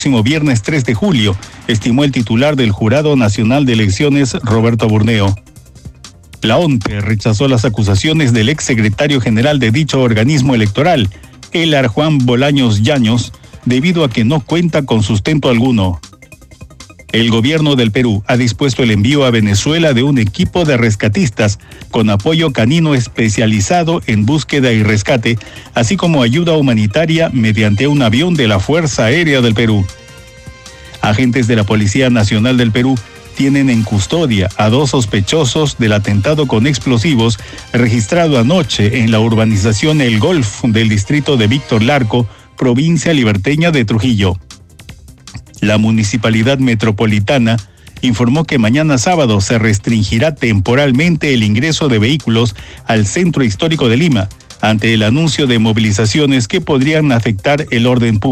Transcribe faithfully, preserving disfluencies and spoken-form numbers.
próximo viernes tres de julio, estimó el titular del Jurado Nacional de Elecciones, Roberto Burneo. La O N P E rechazó las acusaciones del exsecretario general de dicho organismo electoral, Elar Juan Bolaños Llanos, debido a que no cuenta con sustento alguno. El gobierno del Perú ha dispuesto el envío a Venezuela de un equipo de rescatistas con apoyo canino especializado en búsqueda y rescate, así como ayuda humanitaria mediante un avión de la Fuerza Aérea del Perú. Agentes de la Policía Nacional del Perú tienen en custodia a dos sospechosos del atentado con explosivos registrado anoche en la urbanización El Golf del distrito de Víctor Larco, provincia liberteña de Trujillo. La Municipalidad Metropolitana informó que mañana sábado se restringirá temporalmente el ingreso de vehículos al centro histórico de Lima, ante el anuncio de movilizaciones que podrían afectar el orden público.